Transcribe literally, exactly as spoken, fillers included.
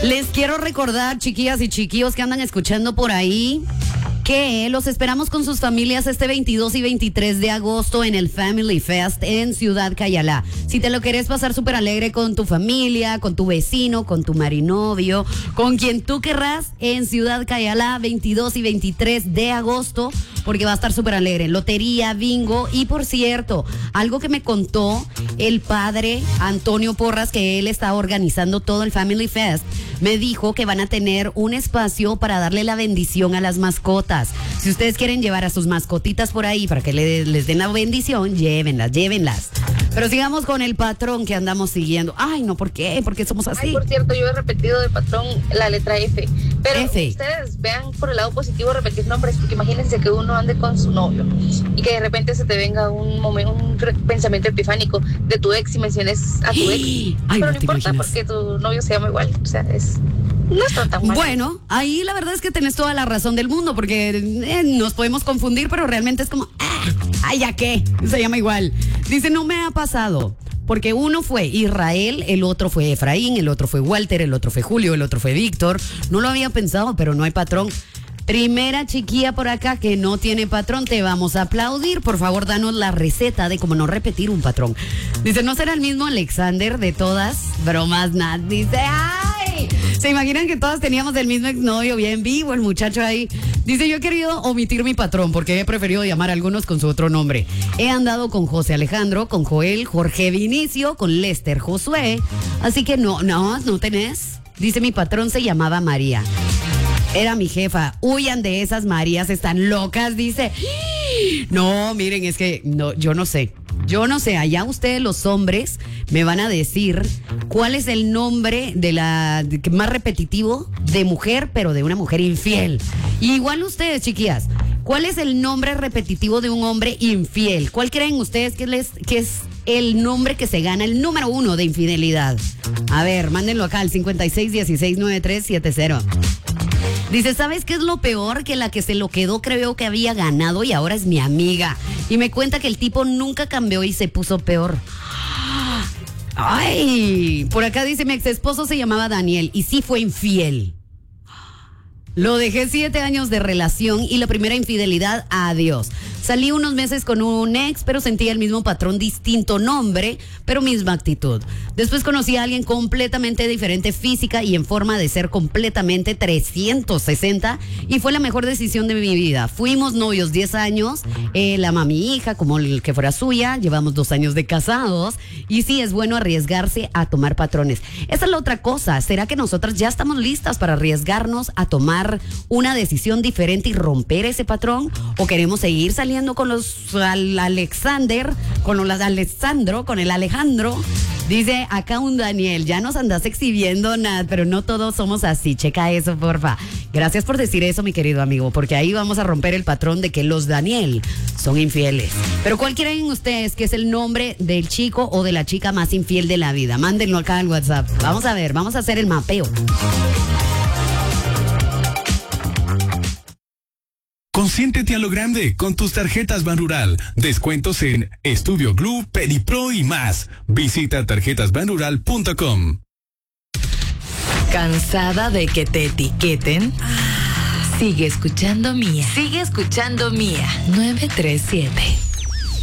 Les quiero recordar, chiquillas y chiquillos que andan escuchando por ahí, que los esperamos con sus familias este veintidós y veintitrés de agosto en el Family Fest en Ciudad Cayalá. Si te lo querés pasar súper alegre con tu familia, con tu vecino, con tu marinovio, con quien tú querrás, en Ciudad Cayalá, veintidós y veintitrés de agosto, porque va a estar súper alegre. Lotería, bingo y, por cierto, algo que me contó el padre Antonio Porras, que él está organizando todo el Family Fest, me dijo que van a tener un espacio para darle la bendición a las mascotas. Si ustedes quieren llevar a sus mascotitas por ahí para que le, les den la bendición, llévenlas, llévenlas. Pero sigamos con el patrón que andamos siguiendo. Ay, no, ¿por qué? ¿Por qué somos así? Ay, por cierto, yo he repetido de patrón la letra F. Pero F. Ustedes vean por el lado positivo repetir nombres, porque imagínense que uno ande con su novio y que de repente se te venga un momento, un pensamiento epifánico de tu ex y menciones a tu ex. Ay, pero no no te importa, imaginas. porque tu novio se llama igual. O sea, es... No está tan mal. Bueno, ahí la verdad es que tenés toda la razón del mundo, porque eh, nos podemos confundir, pero realmente es como, ah, ay, ¿ya qué? Se llama igual. Dice, no me ha pasado, porque uno fue Israel, el otro fue Efraín, el otro fue Walter, el otro fue Julio, el otro fue Víctor. No lo había pensado, pero no hay patrón. Primera chiquilla por acá que no tiene patrón, te vamos a aplaudir. Por favor, danos la receta de cómo no repetir un patrón. Dice, ¿no será el mismo Alexander de todas? Bromas, Nat. Dice, ¡ay! ¿Se imaginan que todas teníamos el mismo exnovio bien vivo, el muchacho ahí? Dice, yo he querido omitir mi patrón porque he preferido llamar a algunos con su otro nombre. He andado con José Alejandro, con Joel, Jorge Vinicio, con Lester Josué. Así que no, no, no tenés. Dice, mi patrón se llamaba María. Era mi jefa. Huyan de esas Marías, están locas, dice. No, miren, es que no, yo no sé. Yo no sé, allá ustedes los hombres me van a decir cuál es el nombre de la de, más repetitivo de mujer, pero de una mujer infiel. Y igual ustedes, chiquillas, ¿cuál es el nombre repetitivo de un hombre infiel? ¿Cuál creen ustedes que, les, que es el nombre que se gana, el número uno de infidelidad? A ver, mándenlo acá al cincuenta y seis dieciséis noventa y tres setenta. Dice, ¿sabes qué es lo peor? Que la que se lo quedó creo que había ganado y ahora es mi amiga. Y me cuenta que el tipo nunca cambió y se puso peor. Ay, por acá dice, mi ex esposo se llamaba Daniel y sí fue infiel. Lo dejé siete años de relación y la primera infidelidad, adiós. Salí unos meses con un ex, pero sentía el mismo patrón, distinto nombre, pero misma actitud. Después conocí a alguien completamente diferente física y en forma de ser completamente trescientos sesenta y fue la mejor decisión de mi vida. Fuimos novios diez años, él ama a mi hija como el que fuera suya, llevamos dos años de casados y sí es bueno arriesgarse a tomar patrones. Esa es la otra cosa, ¿será que nosotras ya estamos listas para arriesgarnos a tomar una decisión diferente y romper ese patrón? ¿O queremos seguir saliendo con los al Alexander, con los Alessandro, con el Alejandro? Dice acá un Daniel, ya nos andas exhibiendo, Nat, pero no todos somos así, checa eso, porfa. Gracias por decir eso, mi querido amigo, porque ahí vamos a romper el patrón de que los Daniel son infieles. Pero ¿cuál creen ustedes que es el nombre del chico o de la chica más infiel de la vida? Mándenlo acá al WhatsApp. Vamos a ver, vamos a hacer el mapeo. Consiéntete a lo grande con tus tarjetas Banrural. Descuentos en Estudio Glue, Pedipro y más. Visita tarjetas banrural punto com. ¿Cansada de que te etiqueten? Sigue escuchando Mía. Sigue escuchando Mía. nueve tres siete.